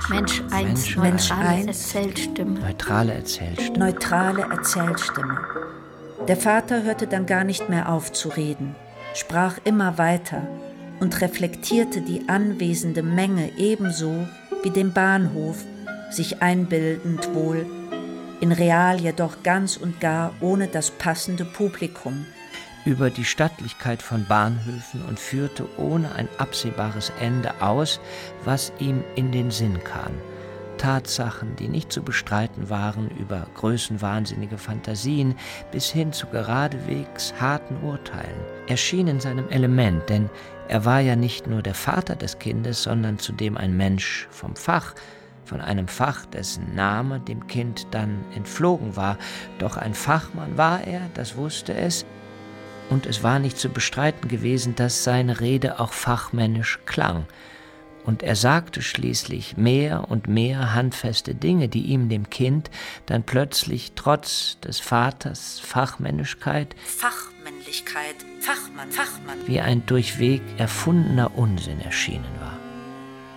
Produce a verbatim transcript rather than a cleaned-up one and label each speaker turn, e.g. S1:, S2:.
S1: Mensch eins,
S2: Mensch
S1: neutrale
S2: eins.
S1: Erzählstimme.
S3: Neutrale Erzählstimme.
S2: Neutrale Erzählstimme. Der Vater hörte dann gar nicht mehr auf zu reden, sprach immer weiter und reflektierte die anwesende Menge ebenso wie den Bahnhof, sich einbildend wohl, in real jedoch ganz und gar ohne das passende Publikum.
S3: Über die Stattlichkeit von Bahnhöfen und führte ohne ein absehbares Ende aus, was ihm in den Sinn kam. Tatsachen, die nicht zu bestreiten waren, über größenwahnsinnige Fantasien bis hin zu geradewegs harten Urteilen. Er schien in seinem Element, denn er war ja nicht nur der Vater des Kindes, sondern zudem ein Mensch vom Fach, von einem Fach, dessen Name dem Kind dann entflogen war. Doch ein Fachmann war er, das wusste es, und es war nicht zu bestreiten gewesen, dass seine Rede auch fachmännisch klang. Und er sagte schließlich mehr und mehr handfeste Dinge, die ihm, dem Kind, dann plötzlich trotz des Vaters Fachmännischkeit,
S2: Fachmännlichkeit, Fachmann, Fachmann,
S3: wie ein durchweg erfundener Unsinn erschienen